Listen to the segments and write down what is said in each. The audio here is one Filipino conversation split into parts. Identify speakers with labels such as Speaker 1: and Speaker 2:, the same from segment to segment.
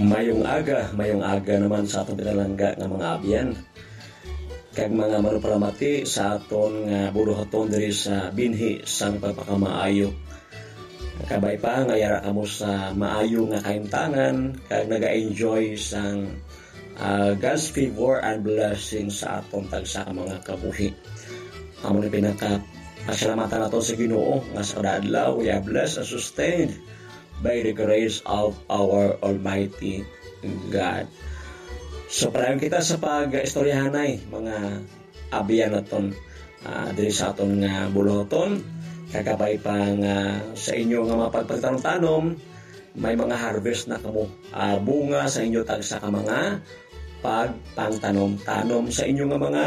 Speaker 1: Mayong aga naman sa atong pinalangga nga mga abyan. Kag mga manupalamati sa aton nga buruhaton diri sa binhi sang pagpakamaayo. Kabay pa nga yara kamo sa maayo nga kahimtangan kag naga-enjoy sang God's favor and blessing sa aton tagsa ka mga kabuhi. Amo ni pinaka pasalamatan naton sa Ginoo nga sa kada adlaw we are blessed and sustained by the grace of our Almighty God. So parayon kita sa pag-istoryahanay mga abiyan naton diri sa aton nga buluhaton. Kakabay pa nga sa inyo nga mapagpagtanom-tanom, may mga harvest na kamo bunga sa inyo tagsa ka mga pagpangtanom-tanom sa inyo nga mga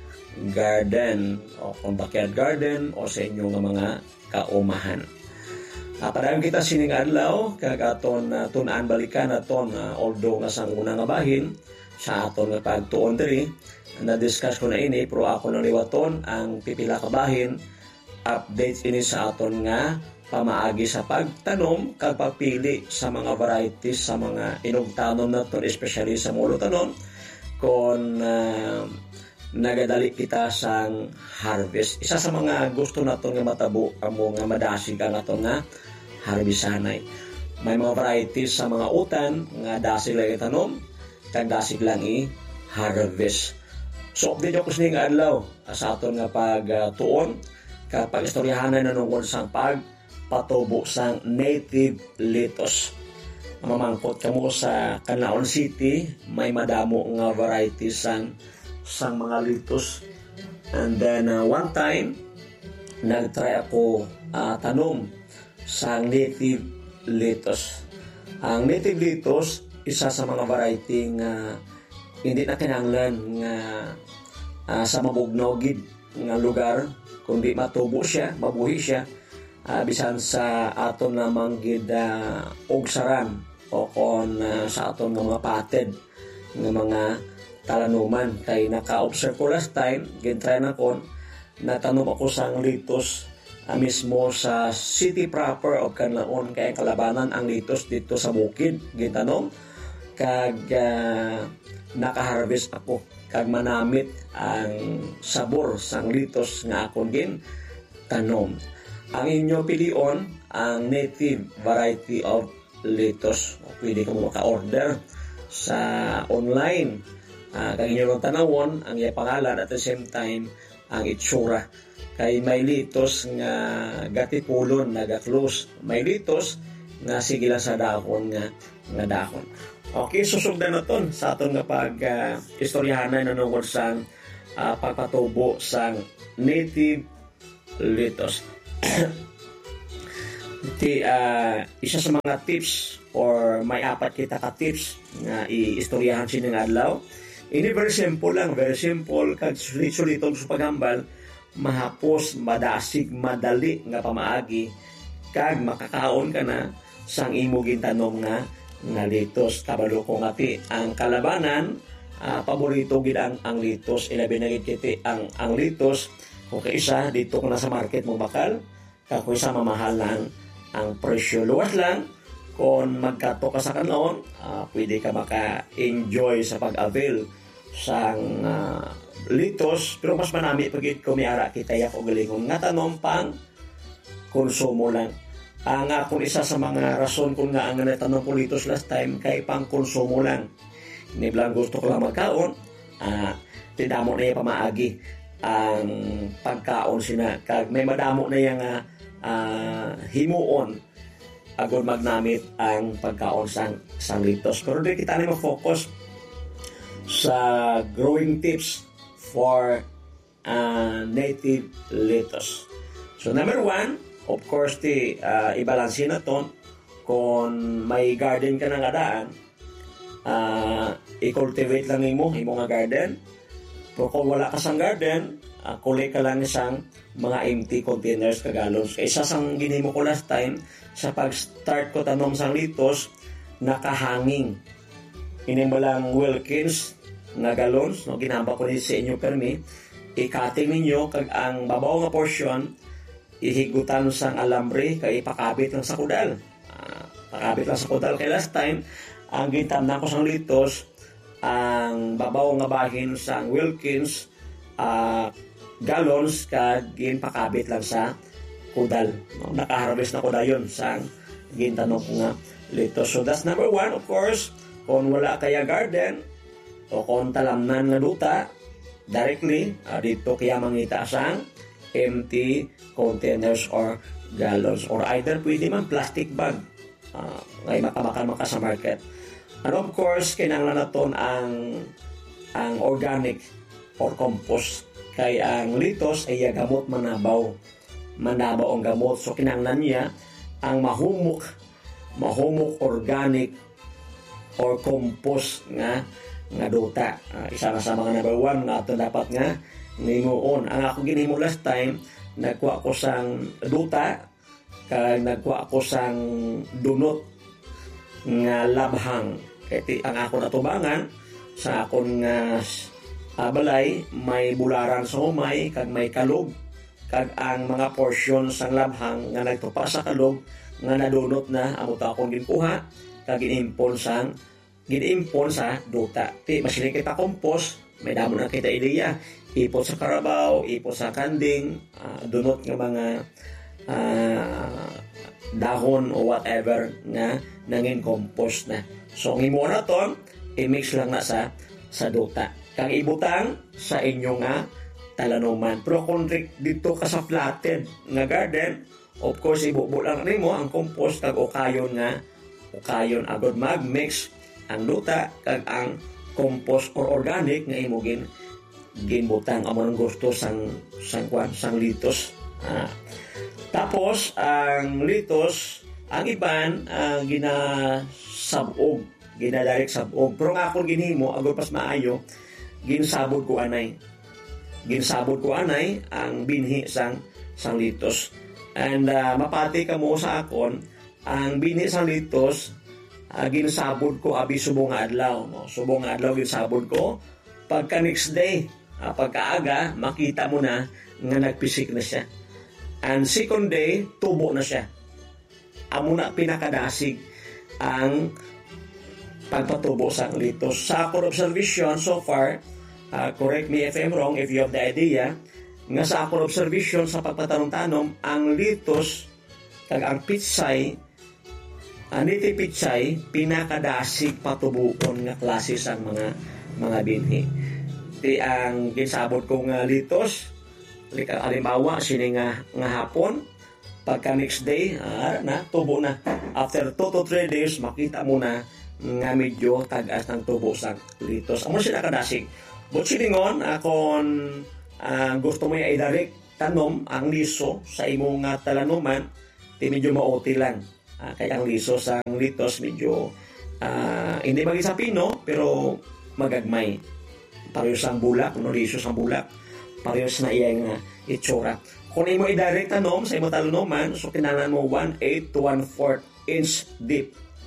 Speaker 1: garden o kung backyard garden o sa inyo nga mga kaumahan. Parayon kita sining adlaw kag aton tun-an balikan aton although nga sang una nga bahin sa aton nga pagtuon diri na-discuss ko na ini pero ako nang liwaton ang pipila ka bahin updates ini sa aton nga pamaagi sa pagtanom kag pagpili sa mga varieties sa mga inugtanom naton especially sa mulutanon kon nagadali kita sang harvest. Isa sa mga gusto naton nga matabo amo nga madasig ang aton nga harbisanay. May mga varieties sa mga utan nga dasig lang itanom kag dasig lang i-harvest. So update ako sa nga adlaw sa aton nga pagtuon kapag istoryahanan na nungkol sang pagpatubo sang native lettuce. Mamangkot kamo sa Canlaon City, may madamo nga varieties sang mga lettuce. And then one time nagtry ako tanom sang native lettuce. Ang native lettuce isa sa mga variety nga hindi na kinahanglan nga sa mabugnogid nga lugar kundi matubo siya, mabuhi siya bisan sa aton nga manggid ugsaran o kon sa aton nga mga pated nga mga talanuman kay naka-observe ko last time gintry na kon natanom ako sang lettuce mismo sa city proper of Canlaon kay kalabanan ang lettuce dito sa bukid gintanom kag nakaharvest ako kag manamit ang sabor sang lettuce nga akon tanom. Ang inyo pilion ang native variety of lettuce. Pwede ka mo maka-order sa online kag inyo tanawon ang iya pangalan at the same time ang itsura. Kay may lettuce nga gatipulon naga-close, may lettuce nga sige lang sa dahon nga dahon. Okay, susugdan naton sa aton nga pag-istoryahanan na nungkol sa pagpatubo sang native lettuce. Isa sa mga tips or may apat kita ka tips nga i-istoryahan sining adlaw. Ini very simple lang, very simple kag sulit-sulitong sa paghambal, mahapos, madasig, madali nga pamaagi kag makakaon ka na sang imo gintanom nga lettuce. Kabalo ko ngati ang kalabanan paborito gid ang lettuce ilabi na gid kiti ang lettuce kung kaisa dito ko na sa market mo bakal kag kung isa mamahal lang ang presyo luwas lang kung magkato ka sa Canlaon pwede ka maka-enjoy sa pag-avail sang lettuce pero mas manami pagit kumiara kita yak og galingon nga tanom pang konsumo lang. Ang akong isa sa mga rason kung nga ang natanong ko lettuce last time kay pang konsumo lang. Hindi lang gusto ko lang magkaon. Tinamo na yung pamaagi ang pagkaon sina. Kag may madamo na yung himuon agon magnamit ang pagkaon sang lettuce. Pero di kita na mag-focus sa growing tips for native lettuce. So number 1, of course, ibalansin na to kung may garden ka ng adaan, i-cultivate lang mo nga garden. Pero kung wala ka sang garden, kulay ka lang isang mga empty containers ka gallons. Kaya isa sang ginimo ko last time, sa pag-start ko tanom sang lettuce, nakahanging. Ini mo lang Wilkins na gallons, no? Ginamba ko sa inyo permi, i-cutting ninyo, kag ang babaw nga portion, ihigutan sang alambre kay ipakabit lang sa kudal. Pakabit lang sa kudal. Kaya last time, ang gintamnan ko sang litos, ang babaw nga bahin sang Wilkins gallons kag ginpakabit lang sa kudal. No? Nakaharvest na ko dayon sang gintanong ko nga litos. So that's number 1, of course. Kung wala kaya garden o kung talamnan nga duta, directly dito kaya mangita sang empty containers or gallons, or either pwede man plastic bag ngay makamakan sa market. And of course, kinanglan naton ang organic or compost. Kay ang litos ay gamot manabaw ang gamot. So kinanglan niya ang mahumok organic or compost nga duta. Isa na sa mga number 1 nga ato dapat nga ngimuon. Ang ako ginhimo last time, nagkuha ko sang duta kag nagkuha ko sang dunot nga labhang. Kaya ang ako natubangan sa akong balay, may bularan sa humay, kag may kalog, kag ang mga portion sang labhang nga nagtupa sa kalog, nga nadunot na, amo ta akong ginkuha, kag ginimpon sa duta. Masiling kita compost, may damo na kita ideya, ipot sa karabaw, ipot sa kanding, dunot nga mga dahon o whatever nga nangin compost na. So, ang imo na to, i-mix lang na sa duta. Kang ibutang sa inyo nga talanuman. Pero kung dito ka sa flatted nga garden, of course, ibubo lang nimo ang compost kag ukayon agad mag-mix ang duta kag ang compost or organic nga imo ginbutang among gusto sang litos. Tapos, ang litos, ang iban, ginadirect sabog. Pero nga akong ginhimo, agad pas maayo, ginsabod ko anay ang binhi sang litos. And mapati ka mo sa akon, ang binhi sang litos, ginsabod ko abi subong nga adlaw. No? Subong nga adlaw ginsabod ko. Pagka next day, pagkaaga, makita mo na nga nagpisik na siya. And second day, tubo na siya. Amo na pinakadasig ang pagpatubo sa litos. Sa akong observation so far, correct me if I'm wrong, if you have the idea, nga sa akong observation sa pagpatanong-tanom, ang litos kag ang pitsay, niti pitsay, pinakadasig patubuon nga klase sa mga binhi. Ang ginsabot kong litos, halimbawa, sini nga hapon, pagka next day, tubo na. After 2 to 3 days, makita mo na nga medyo tagas ng tubo sa litos. Amo sila kadasig. But silingon, kung gusto mo yung i-direct tanom ang liso sa imong talanuman, medyo maoti lang. Kaya ang liso sa litos, medyo hindi maging sa pino, pero magagmay. Parehas ang bulak, liso sa bulak. Parehas na iyang itsura. Kung imo i-direct tanom sa imong talanuman, so kinahanglan mo 1/8 to 1/4 inch deep.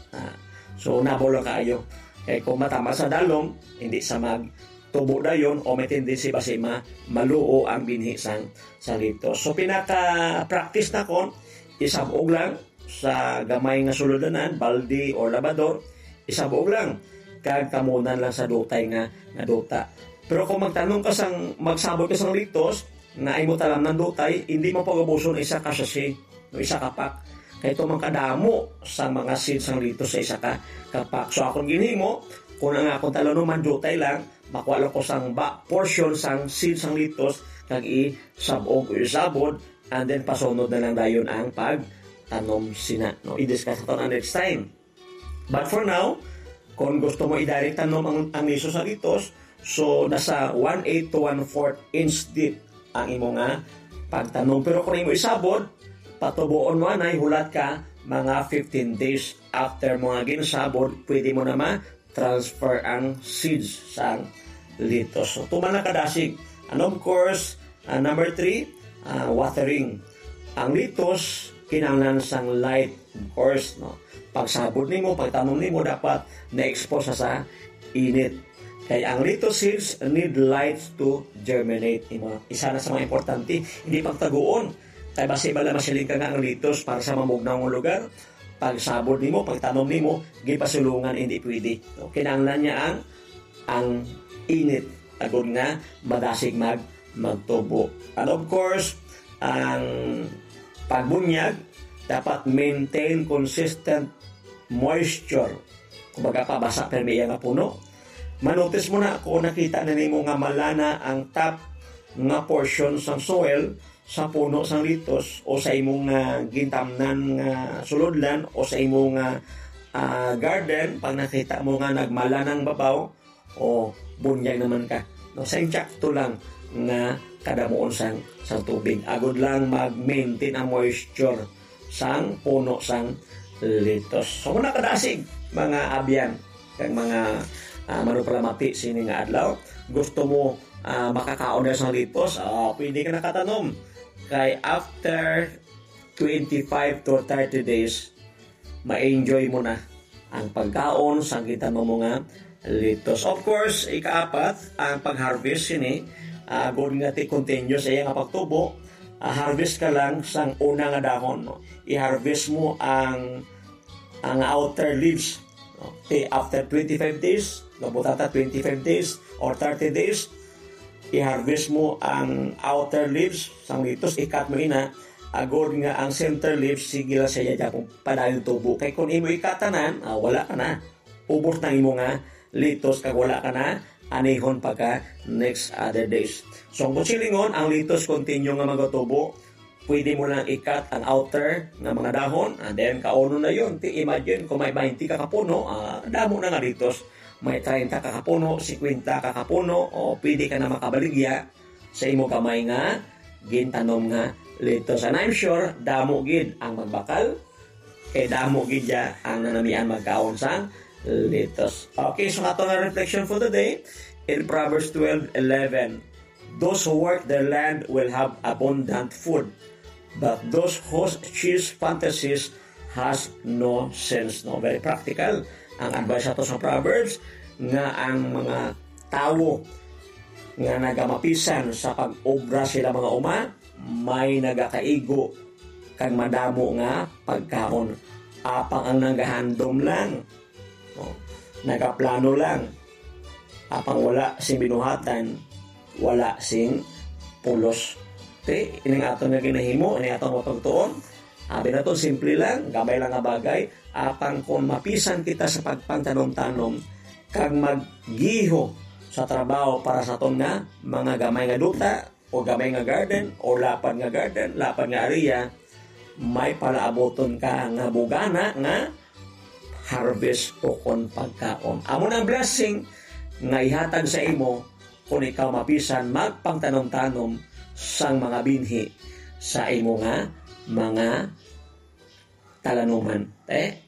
Speaker 1: So nabolo kayo. Kung matama sa dalom, hindi sa magtubo dayon o may tendency ba si maluo ang binhi sa litos. So pinaka-practice na kon, isabog lang sa gamay nga suludanan, balde or labador, isabog lang. Kag kamunan lang sa dutay nga duta. Pero kung magsabog ka sang litos, na ay mo talam ng dutay, hindi mo pag-abuson isa ka sachet, isa ka pack. Kaya ito kadamo sa mga seeds sang litos sa isa ka pack. So akong ginhimo, kung ang akong talanuman dutay lang, makuha ko sang portion sang seeds sang litos, kag isabog o isabod, and then pasunod na lang dayon ang pagtanom sina. No? I-discuss ito na next time. But for now, kung gusto mo i-direct tanom ang liso sa litos, so nasa 1/8 to 1/4 inch deep ang imo nga pagtanom. Pero kung imo isabod, patubuon mo anay, hulat ka mga 15 days after mo nga ginsabod, pwede mo na ma-transfer ang seeds sa litos. So tuman na kadasig. And of course, number 3, watering. Ang litos, kinahanglan sang light, of course, no? Pagsabod nimo, pagtanom nimo, dapat na-expose sa init. Kaya ang litos seeds need light to germinate. Isa na sa mga importante, hindi pagtaguon. Kaya basi bala masiling ka nga ang litos para sa mamugnaw ng lugar, pagsabod nimo, pagtanom nimo, gipasulungan hindi pwede. No? Kinahanglan niya ang init agud nga madasig magtubo. And of course, ang pagbunyag dapat maintain consistent moisture. Kumbaga pabasa permi nga puno. Manotice mo na kung nakita na nimo nga malana ang top nga portion sang soil sa puno sang litos o sa imong gintamnan nga sulodlan o sa imong garden, pag nakita mo nga nagmala ng babaw o bunyag naman ka. No, sakto lang nga kadamuon sang tubig. Agud lang mag-maintain ang moisture sang puno sang litos. So muna kadasig mga abyan kag mga manupalamati sini nga adlaw. Gusto mo makakaon na sa litos, pwede ka nakatanom. Kay after 25 to 30 days, ma-enjoy mo na ang pagkaon sa gitamo mo nga litos. Of course, ikaapat, ang pag-harvest sini, good nga ti continuous ay nga pagtubo, harvest ka lang sang una nga dahon. No? I-harvest mo ang outer leaves. No? After 25 days, nabutata 25 days or 30 days, i-harvest mo ang outer leaves sang litos, ikat mo ina, agod nga ang center leaves, sige lang siya dyan padayon tubo. Kaya kung imo ikatanan, wala ka na. Ubos na imo nga litos, kag wala ka na, anihon pagka next other days. So kung silingon, ang litos continue nga magatubo, pwede mo lang ikat ang outer nga mga dahon, and then kauno na yun. Imagine kung may 20 ka kapuno, damo na nga litos. May 30 kakapuno, 50 kakapuno, o pwede ka na makabaligya sa imo kamay nga gintanom nga litos. And I'm sure, damo gid ang magbakal, damo gid ya ang nanamian magkaon sang litos. Okay, so ato nga reflection for today, in Proverbs 12:11, those who work their land will have abundant food, but those who chase fantasies has no sense. No, very practical ang advice ato sa Proverbs nga ang mga tao nga nagamapisan sa pag-obra sila mga uma, may nagakaigo kang madamo nga pagkaon. Apang ang nagahandom lang, no? Nagaplano lang, apang wala sing binuhatan, wala sing pulos. Ining ato nga ginahimo, ining ato mapagtuon. Abi na to, simple lang, gamay lang nga bagay, apang kung mapisan kita sa pagpangtanom-tanom, kag maggiho sa trabaho para sa ton nga mga gamay nga duta, o gamay nga garden, o lapad nga garden, lapad nga area, may palaaboton ka nga bugana nga harvest o kon pagkaon. Amo na blessing nga ihatag sa imo kung ikaw mapisan magpangtanom-tanom sang mga binhi sa imo nga mga talanuman.